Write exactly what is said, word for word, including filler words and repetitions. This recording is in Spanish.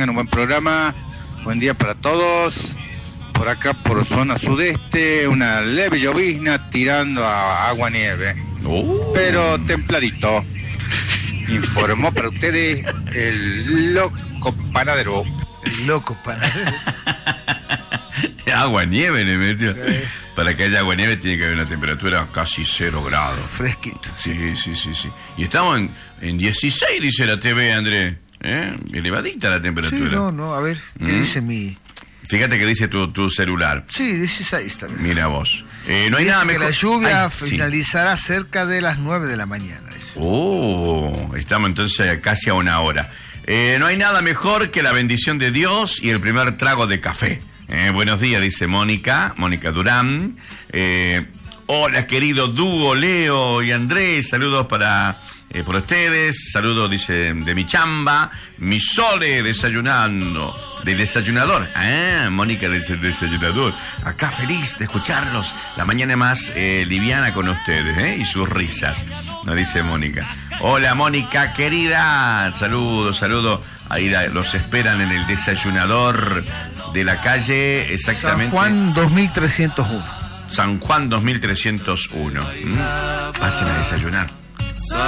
tengan un buen programa. Buen día para todos. Por acá, por zona sudeste, una leve llovizna tirando a agua nieve. Uh. Pero templadito. Informó para ustedes el loco panadero. El loco panadero. Agua nieve le metió. Para que haya agua nieve tiene que haber una temperatura casi cero grados. Fresquito. Sí, sí, sí, sí. Y estamos en, en dieciséis, dice la T V, Andrés. ¿Eh? Elevadita la temperatura. Sí, no, no, a ver, ¿qué ¿Mm? dice mi...? Fíjate que dice tu, tu celular. Sí, dieciséis también. Mira vos. Eh, no hay dice nada que mejor. La lluvia Ay, finalizará sí. cerca de las nueve de la mañana. Dice. Oh, estamos entonces casi a una hora. Eh, no hay nada mejor que la bendición de Dios y el primer trago de café. Eh, buenos días, dice Mónica, Mónica Durán. Eh, hola, querido dúo, Leo y Andrés, saludos para eh, por ustedes. Saludos, dice, de mi chamba, mi Sole desayunando, del desayunador. Ah, Mónica del desayunador. Acá feliz de escucharlos. La mañana más eh, liviana con ustedes, ¿eh? Y sus risas, nos dice Mónica. Hola, Mónica, querida. Saludos, saludos. Ahí la, los esperan en el desayunador de la calle, exactamente. San Juan dos mil trescientos uno. San Juan dos mil trescientos uno. ¿Mm? Pasen a desayunar.